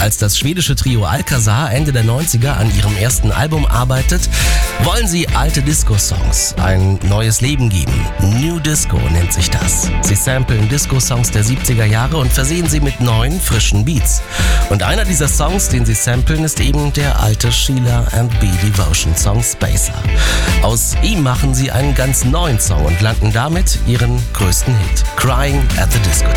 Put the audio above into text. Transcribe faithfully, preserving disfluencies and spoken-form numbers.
Als das schwedische Trio Alcazar Ende der neunziger an ihrem ersten Album arbeitet, wollen sie alte Disco-Songs ein neues Leben geben. New Disco nennt sich das. Sie samplen Disco-Songs der siebziger Jahre und versehen sie mit neuen, frischen Beats. Und einer dieser Songs, den sie samplen, ist eben der alte Sheila and B. Devotion Song Spacer. Aus ihm machen sie einen ganz neuen Song und landen damit ihren größten Hit, Crying at the Disco.